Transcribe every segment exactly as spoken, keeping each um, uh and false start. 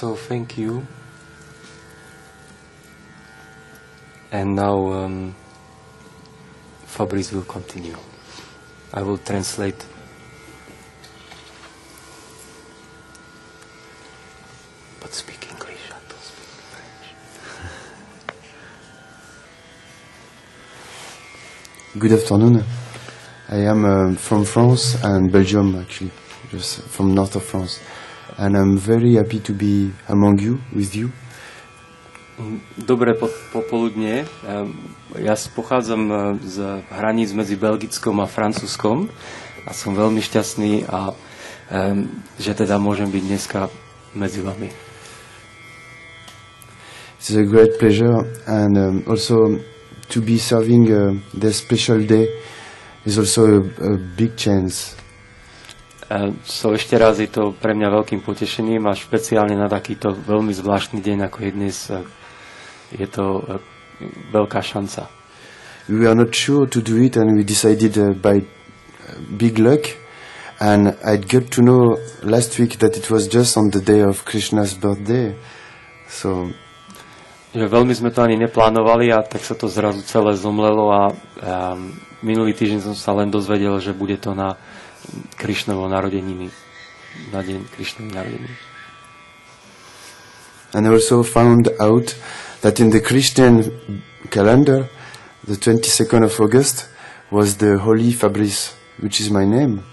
So thank you. And now um, Fabrice will continue. I will translate. But speak English, I don't speak French. Good afternoon. I am uh, from France and Belgium, actually, just from north of France. And I'm very happy to be among you, with you. Dobré popoludnie. Ja pochádzam z hraníc medzi Belgickom a Francúzskom a som veľmi šťastný, a, že teda môžem byť dneska medzi vami. It's a great pleasure, and um, also to be serving uh, this special day is also a, a big chance. So ešte raz je to pre mňa veľkým potešením, a špeciálne na takýto veľmi zvláštny deň ako je dnes je to veľká šanca. We were not sure to do it, and we decided uh, by big luck, and I got to know last week that it was just on the day of Krishna's birthday. So že veľmi sme to ani neplánovali, a tak sa to zrazu celé zomlelo, a, a minulý týždeň som sa len dozvedel, že bude to na Krišnovo narodeniny, na deň Krišnových narodenín. And I also found out that in the Christian calendar, the twenty-second of August was the Holy Fabrice, which is my name.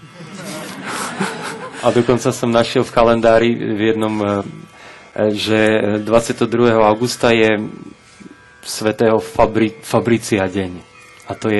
A dokonca som našiel v kalendári v jednom, že dvadsiateho druhého augusta je svätého Fabri- Fabricia deň. A to je